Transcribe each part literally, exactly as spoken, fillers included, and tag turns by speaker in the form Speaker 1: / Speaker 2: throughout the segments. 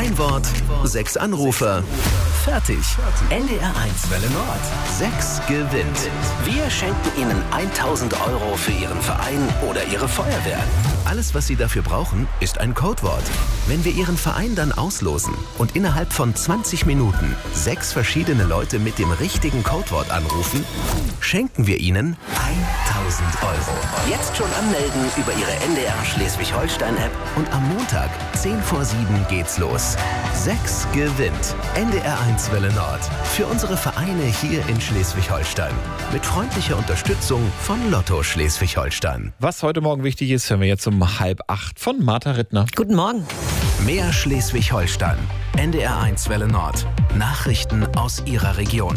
Speaker 1: Ein Wort, sechs Anrufer. Fertig. N D R eins Welle Nord. Sechs gewinnt. Wir schenken Ihnen tausend Euro für Ihren Verein oder Ihre Feuerwehr. Alles, was Sie dafür brauchen, ist ein Codewort. Wenn wir Ihren Verein dann auslosen und innerhalb von zwanzig Minuten sechs verschiedene Leute mit dem richtigen Codewort anrufen, schenken wir Ihnen tausend Euro. Jetzt schon anmelden über Ihre N D R Schleswig-Holstein-App und am Montag, zehn vor sieben, geht's los. Sechs gewinnt. N D R eins Welle Nord. Für unsere Vereine hier in Schleswig-Holstein. Mit freundlicher Unterstützung von Lotto Schleswig-Holstein.
Speaker 2: Was heute Morgen wichtig ist, hören wir jetzt um halb acht von Martha Rittner.
Speaker 3: Guten Morgen.
Speaker 1: Mehr Schleswig-Holstein. N D R eins Welle Nord. Nachrichten aus Ihrer Region.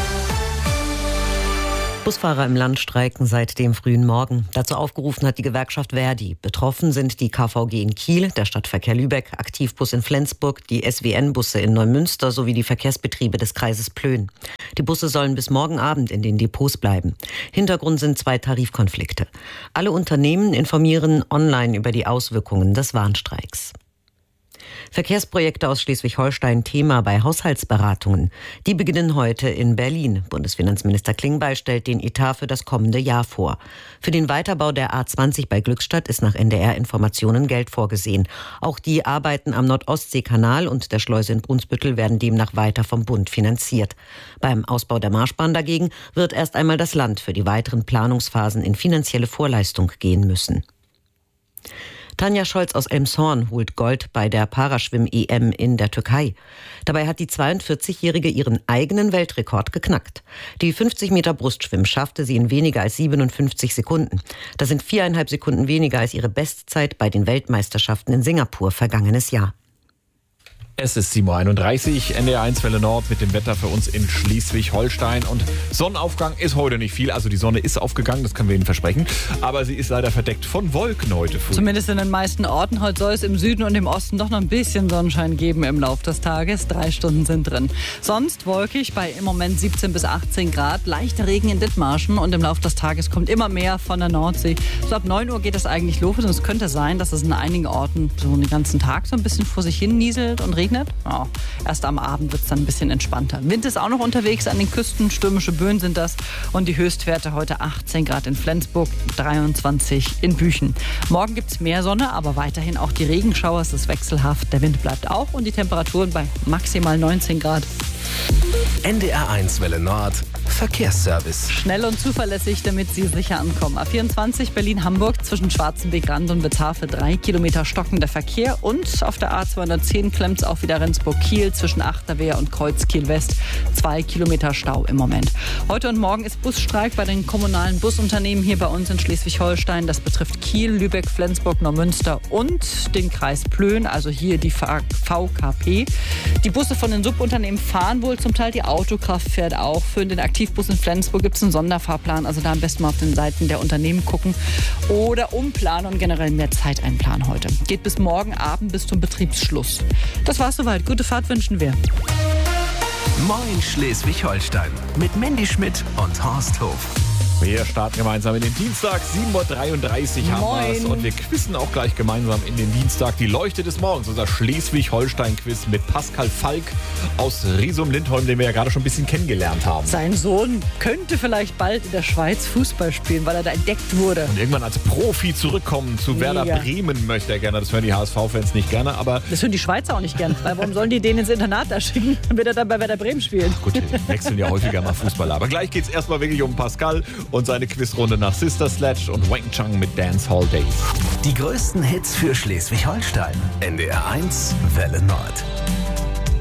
Speaker 3: Busfahrer im Land streiken seit dem frühen Morgen. Dazu aufgerufen hat die Gewerkschaft Verdi. Betroffen sind die K V G in Kiel, der Stadtverkehr Lübeck, Aktivbus in Flensburg, die S W N-Busse in Neumünster sowie die Verkehrsbetriebe des Kreises Plön. Die Busse sollen bis morgen Abend in den Depots bleiben. Hintergrund sind zwei Tarifkonflikte. Alle Unternehmen informieren online über die Auswirkungen des Warnstreiks. Verkehrsprojekte aus Schleswig-Holstein Thema bei Haushaltsberatungen. Die beginnen heute in Berlin. Bundesfinanzminister Klingbeil stellt den Etat für das kommende Jahr vor. Für den Weiterbau der A zwanzig bei Glückstadt ist nach N D R-Informationen Geld vorgesehen. Auch die Arbeiten am Nord-Ostsee-Kanal und der Schleuse in Brunsbüttel werden demnach weiter vom Bund finanziert. Beim Ausbau der Marschbahn dagegen wird erst einmal das Land für die weiteren Planungsphasen in finanzielle Vorleistung gehen müssen. Tanja Scholz aus Elmshorn holt Gold bei der Paraschwimm-E M in der Türkei. Dabei hat die zweiundvierzigjährige ihren eigenen Weltrekord geknackt. Die fünfzig Meter Brustschwimmen schaffte sie in weniger als siebenundfünfzig Sekunden. Das sind viereinhalb Sekunden weniger als ihre Bestzeit bei den Weltmeisterschaften in Singapur vergangenes Jahr.
Speaker 2: Es ist sieben Uhr einunddreißig, N D R eins Welle Nord mit dem Wetter für uns in Schleswig-Holstein. Und Sonnenaufgang ist heute nicht viel. Also die Sonne ist aufgegangen, das können wir Ihnen versprechen. Aber sie ist leider verdeckt von Wolken heute früh.
Speaker 4: Zumindest in den meisten Orten. Heute soll es im Süden und im Osten doch noch ein bisschen Sonnenschein geben im Laufe des Tages. Drei Stunden sind drin. Sonst wolkig bei im Moment siebzehn bis achtzehn Grad. Leichter Regen in Dithmarschen und im Laufe des Tages kommt immer mehr von der Nordsee. So ab neun Uhr geht es eigentlich los. Und es könnte sein, dass es in einigen Orten so den ganzen Tag so ein bisschen vor sich hin nieselt und regnet. Ja, erst am Abend wird es dann ein bisschen entspannter. Wind ist auch noch unterwegs an den Küsten, stürmische Böen sind das. Und die Höchstwerte heute achtzehn Grad in Flensburg, dreiundzwanzig in Büchen. Morgen gibt es mehr Sonne, aber weiterhin auch die Regenschauer. Es ist wechselhaft, der Wind bleibt auch und die Temperaturen bei maximal neunzehn Grad.
Speaker 1: N D R eins Welle Nord. Verkehrsservice.
Speaker 4: Schnell und zuverlässig, damit Sie sicher ankommen. A vierundzwanzig Berlin-Hamburg zwischen Schwarzenbeck-Rand und Bezhafe drei Kilometer stockender Verkehr. Und auf der A zweihundertzehn klemmt es auch wieder Rendsburg-Kiel zwischen Achterwehr und Kreuzkiel-West. Zwei Kilometer Stau im Moment. Heute und morgen ist Busstreik bei den kommunalen Busunternehmen hier bei uns in Schleswig-Holstein. Das betrifft Kiel, Lübeck, Flensburg, Neumünster und den Kreis Plön, also hier die V K P. Die Busse von den Subunternehmen fahren wohl zum Teil, die Autokraft fährt auch. Für den Aktivbus in Flensburg gibt es einen Sonderfahrplan, also da am besten mal auf den Seiten der Unternehmen gucken oder umplanen und generell mehr Zeit einplanen heute. Geht bis morgen Abend bis zum Betriebsschluss. Das war's soweit. Gute Fahrt wünschen wir.
Speaker 1: Moin Schleswig-Holstein mit Mandy Schmidt und Horst Hof.
Speaker 2: Wir starten gemeinsam in den Dienstag, sieben Uhr dreiunddreißig haben wir es. Und wir quizzen auch gleich gemeinsam in den Dienstag. Die Leuchte des Morgens, unser Schleswig-Holstein-Quiz mit Pascal Falk aus Riesum-Lindholm, den wir ja gerade schon ein bisschen kennengelernt haben.
Speaker 4: Sein Sohn könnte vielleicht bald in der Schweiz Fußball spielen, weil er da entdeckt wurde.
Speaker 2: Und irgendwann als Profi zurückkommen zu
Speaker 4: Mega.
Speaker 2: Werder Bremen möchte er gerne. Das hören die H S V-Fans nicht gerne, aber...
Speaker 4: Das hören die Schweizer auch nicht gern. Weil warum sollen die den ins Internat da schicken, damit er dann bei Werder Bremen spielt?
Speaker 2: Gut, wir wechseln ja häufiger mal Fußballer. Aber gleich geht es erstmal wirklich um Pascal und seine Quizrunde nach Sister Sledge und Wang Chang mit Dance Hall Days.
Speaker 1: Die größten Hits für Schleswig-Holstein. N D R eins Welle Nord.